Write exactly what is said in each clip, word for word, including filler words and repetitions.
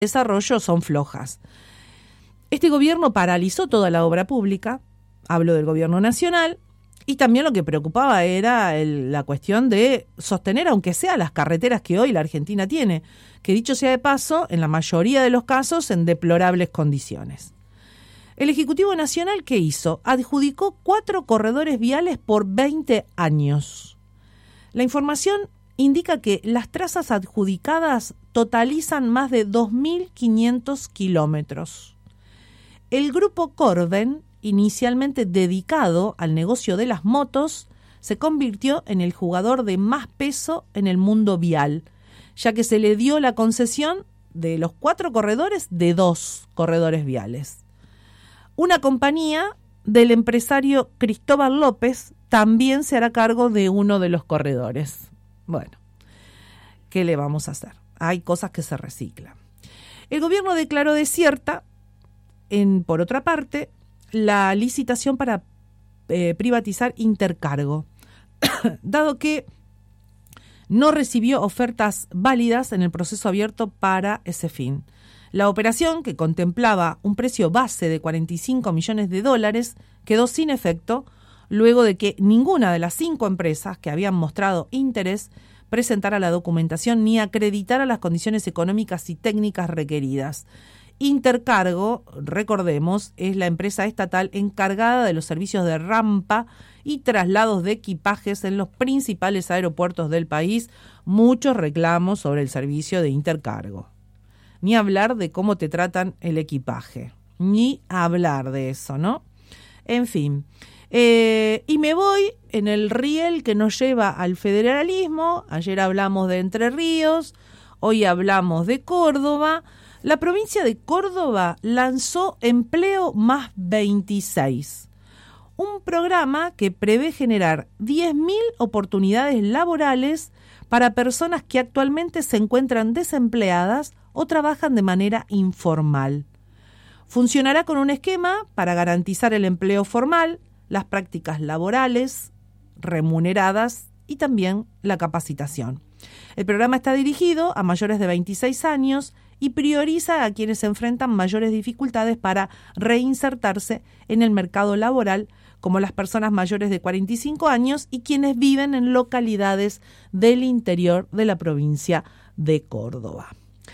desarrollo son flojas. Este gobierno paralizó toda la obra pública, hablo del gobierno nacional, y también lo que preocupaba era el, la cuestión de sostener, aunque sea las carreteras que hoy la Argentina tiene, que dicho sea de paso, en la mayoría de los casos en deplorables condiciones. El Ejecutivo Nacional, ¿qué hizo? Adjudicó cuatro corredores viales por veinte años. La información indica que las trazas adjudicadas totalizan más de dos mil quinientos kilómetros. El grupo Corven, inicialmente dedicado al negocio de las motos, se convirtió en el jugador de más peso en el mundo vial, ya que se le dio la concesión de los cuatro corredores de dos corredores viales. Una compañía del empresario Cristóbal López también se hará cargo de uno de los corredores. Bueno, ¿qué le vamos a hacer? Hay cosas que se reciclan. El gobierno declaró desierta, en, por otra parte, la licitación para eh, privatizar Intercargo, dado que no recibió ofertas válidas en el proceso abierto para ese fin. La operación, que contemplaba un precio base de cuarenta y cinco millones de dólares, quedó sin efecto luego de que ninguna de las cinco empresas que habían mostrado interés presentara la documentación ni acreditara las condiciones económicas y técnicas requeridas. Intercargo, recordemos, es la empresa estatal encargada de los servicios de rampa y traslados de equipajes en los principales aeropuertos del país. Muchos reclamos sobre el servicio de Intercargo. Ni hablar de cómo te tratan el equipaje. Ni hablar de eso, ¿no? En fin. Eh, y me voy en el riel que nos lleva al federalismo. Ayer hablamos de Entre Ríos, hoy hablamos de Córdoba. La provincia de Córdoba lanzó Empleo más veintiséis, un programa que prevé generar diez mil oportunidades laborales para personas que actualmente se encuentran desempleadas o trabajan de manera informal. Funcionará con un esquema para garantizar el empleo formal, las prácticas laborales remuneradas y también la capacitación. El programa está dirigido a mayores de veintiséis años y prioriza a quienes enfrentan mayores dificultades para reinsertarse en el mercado laboral, como las personas mayores de cuarenta y cinco años y quienes viven en localidades del interior de la provincia de Córdoba.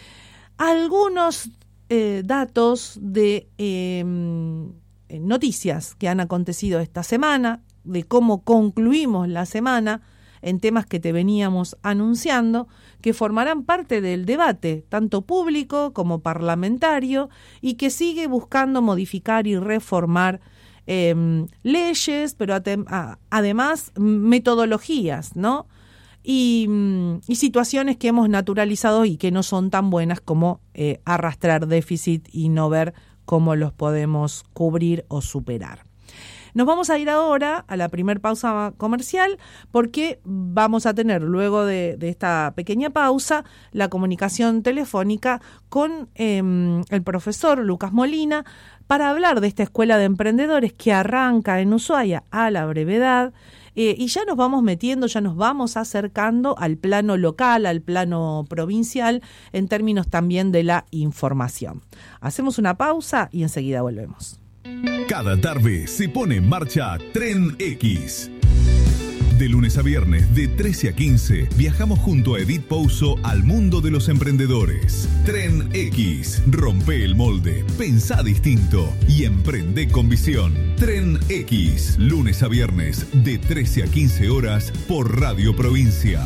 Algunos eh, datos de eh, noticias que han acontecido esta semana, de cómo concluimos la semana en temas que te veníamos anunciando, que formarán parte del debate, tanto público como parlamentario, y que sigue buscando modificar y reformar eh, leyes, pero atem- a, además metodologías, ¿no? Y, y situaciones que hemos naturalizado y que no son tan buenas como eh, arrastrar déficit y no ver cómo los podemos cubrir o superar. Nos vamos a ir ahora a la primer pausa comercial porque vamos a tener luego de, de esta pequeña pausa la comunicación telefónica con eh, el profesor Lucas Molina para hablar de esta escuela de emprendedores que arranca en Ushuaia a la brevedad. Eh, y ya nos vamos metiendo, ya nos vamos acercando al plano local, al plano provincial, en términos también de la información. Hacemos una pausa y enseguida volvemos. Cada tarde se pone en marcha Tren X. De lunes a viernes, de trece a quince, viajamos junto a Edith Pouso al mundo de los emprendedores. Tren X. Rompe el molde, pensá distinto y emprende con visión. Tren X. Lunes a viernes, de trece a quince horas, por Radio Provincia.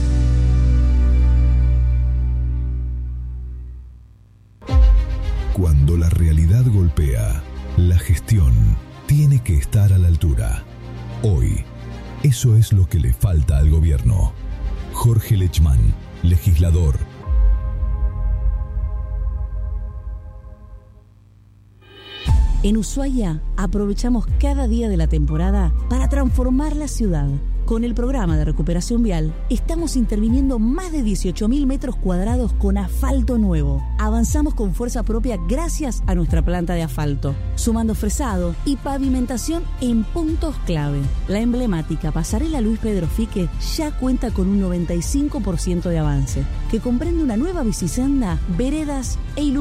Cuando la realidad golpea, la gestión tiene que estar a la altura. Hoy, eso es lo que le falta al gobierno. Jorge Lechman, legislador. En Ushuaia aprovechamos cada día de la temporada para transformar la ciudad. Con el programa de recuperación vial, estamos interviniendo más de dieciocho mil metros cuadrados con asfalto nuevo. Avanzamos con fuerza propia gracias a nuestra planta de asfalto, sumando fresado y pavimentación en puntos clave. La emblemática pasarela Luis Pedro Fique ya cuenta con un noventa y cinco por ciento de avance, que comprende una nueva bicisenda, veredas e iluminación